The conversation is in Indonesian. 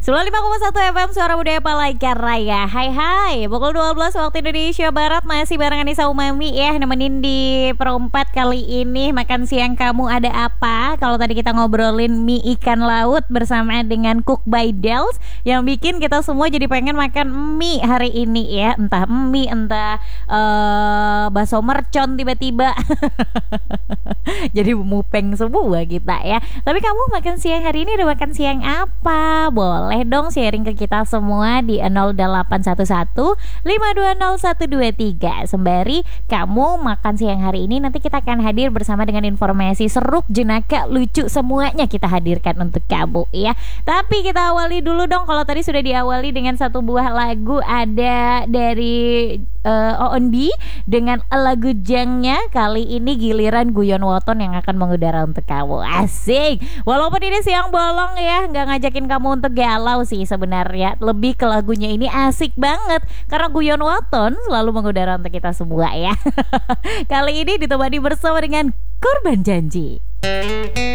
95,1 FM Suara Budaya Palangkaraya. Hai, pukul 12 waktu Indonesia Barat. Masih barengan Nisa Umami ya, nemenin di perempat kali ini. Makan siang kamu ada apa? Kalau tadi kita ngobrolin mie ikan laut bersama dengan Cook by Dels, yang bikin kita semua jadi pengen makan mie hari ini ya. Entah mie, entah bakso mercon tiba-tiba. Jadi mupeng semua kita ya. Tapi kamu makan siang hari ini udah makan siang apa? Boleh dong sharing ke kita semua di 0811 520 123. Sembari kamu makan siang hari ini, nanti kita akan hadir bersama dengan informasi seru, jenaka, lucu, semuanya kita hadirkan untuk kamu ya. Tapi kita awali dulu dong. Kalau tadi sudah diawali dengan satu buah lagu, ada dari ONB dengan lagu Jangnya. Kali ini giliran Guyon Woton yang akan mengudara untuk kamu. Asik. Walaupun ini siang bolong ya, nggak ngajakin kamu untuk galau sih sebenarnya. Lebih ke lagunya ini asik banget karena Guyon Woton selalu mengudara untuk kita semua ya. Kali ini ditemani bersama dengan Korban Janji.